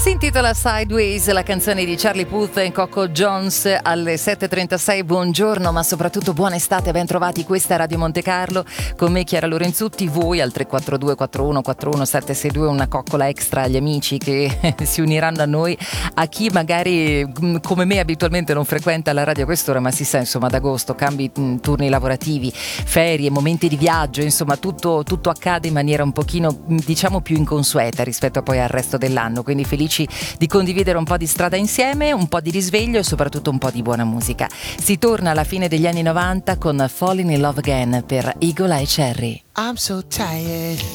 Si intitola Sideways, la canzone di Charlie Puth e Coco Jones alle 7.36. Buongiorno, ma soprattutto buona estate, ben trovati. Questa è Radio Monte Carlo, con me Chiara Lorenzutti, voi al 342 41 41 762, una coccola extra agli amici che si uniranno a noi, a chi magari come me abitualmente non frequenta la radio a quest'ora, ma si sa insomma ad agosto, cambi turni lavorativi, ferie, momenti di viaggio, insomma tutto accade in maniera un pochino diciamo più inconsueta rispetto poi al resto dell'anno, quindi felici di condividere un po' di strada insieme, un po' di risveglio e soprattutto un po' di buona musica. Si torna alla fine degli anni 90 con Falling in Love Again per Eagle Eye Cherry. I'm so tired.